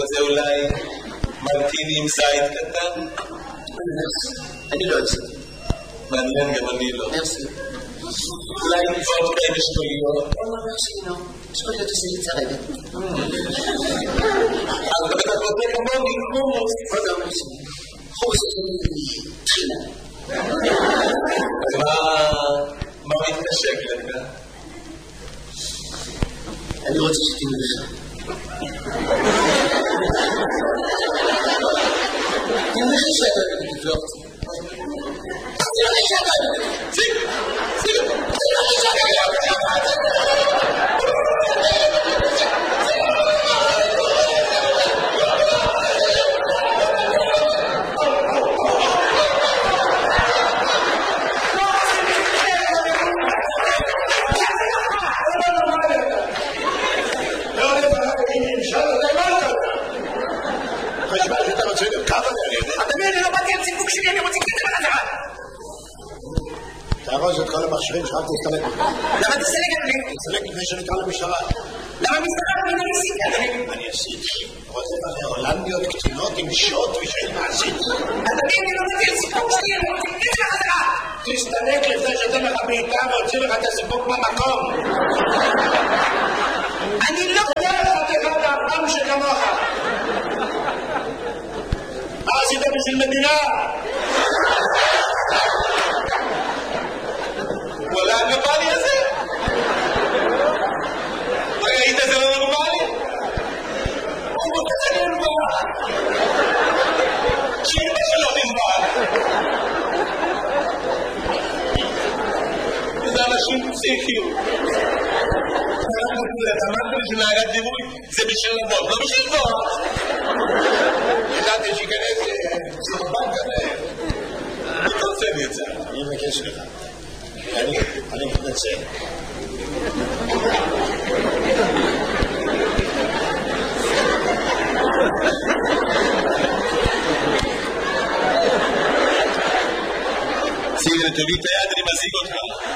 כזה אולי מרטיני עם זית קטן? אני לא אוהב. מעניין, גם אני לא. מרסי. אולי עם וודקה עם אשכוליות? מרסי, לא. אשכוליות עושה לי צרבת. אז אתה כותב כמוני חומוס. עוד לא מרסי. חומוס הוא תחילה. אז מה מתקשק לך? אני רוצה שתינו לך. תינו לך שאתה תפלוט. תינו לך שאתה תפלוט. תינו לך שאתה תארוז את כל המכשירים שלך תסתלק. למה תסתלק את זה? תסתלק לפני שנקרא למשטרה. למה משטרה? אני ניסיתי. אני עשיתי. רוצה להולנדיות קטינות עם שוט ושאין מעשית. אני לא מבין סיפוק שלי, אני רוצה לתת לך חזרה. תסתלק לפני שאתן לך בעיטה והוציא לך את הסיפוק במקום. אני לא... תודה לך תחד האפם שכמוך. מה עשית בשביל מדינה? וואלה, הנורמלי הזה? ראית זה לא נורמלי? הוא רוצה זה נורמל. שאימא שלו נורמל. זה אנשים פסיכיים. אמרת לי שנהגת דימוי זה בשביל לבוא, לא בשביל לבוא. ידעתי שיכנס סרבן כזה. אני רוצה לי את זה. אני מבקש לך. אני מתנצל. סיגל, תוריד את היד, אני מזיג אותך.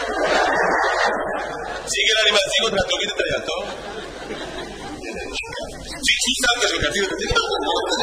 סיגל, אני מזיג אותך, תוריד את היד, טוב? צ'יצ'י סמכה שלך, תוריד את היד.